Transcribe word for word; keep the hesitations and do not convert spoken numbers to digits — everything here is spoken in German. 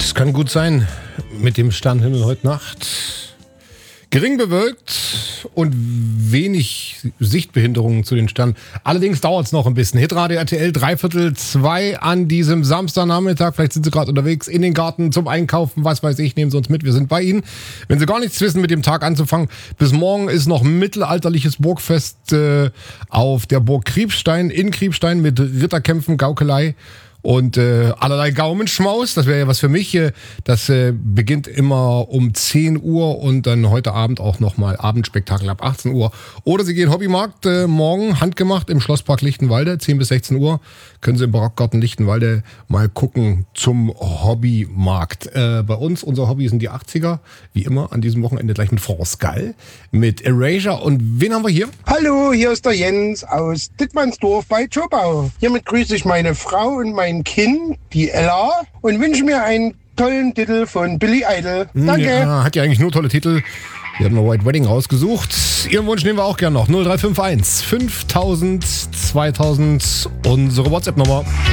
Das kann gut sein mit dem Sternhimmel heute Nacht. Gering bewölkt und wenig Sichtbehinderungen zu den Sternen. Allerdings dauert es noch ein bisschen. Hitradio R T L, dreiviertel zwei an diesem Samstagnachmittag. Vielleicht sind Sie gerade unterwegs in den Garten zum Einkaufen, was weiß ich, nehmen Sie uns mit. Wir sind bei Ihnen. Wenn Sie gar nichts wissen, mit dem Tag anzufangen, bis morgen ist noch mittelalterliches Burgfest äh, auf der Burg Kriebstein, in Kriebstein mit Ritterkämpfen, Gaukelei und äh, allerlei Gaumenschmaus. Das wäre ja was für mich. Äh, das äh, beginnt immer um zehn Uhr und dann heute Abend auch nochmal Abendspektakel ab achtzehn Uhr. Oder Sie gehen Hobbymarkt äh, morgen, handgemacht im Schlosspark Lichtenwalde, zehn bis sechzehn Uhr. Können Sie im Barockgarten Lichtenwalde mal gucken zum Hobbymarkt. Äh, bei uns, unser Hobby sind die achtziger. Wie immer an diesem Wochenende gleich mit Force Gall, mit Erasure. Und wen haben wir hier? Hallo, hier ist der Jens aus Dittmannsdorf bei Schobau. Hiermit grüße ich meine Frau und mein Kind, die Ella, und wünsche mir einen tollen Titel von Billy Idol. Danke. Ja, hat ja eigentlich nur tolle Titel. Wir haben eine White Wedding rausgesucht. Ihren Wunsch nehmen wir auch gerne noch. null drei fünf eins fünftausend zweitausend, unsere WhatsApp-Nummer.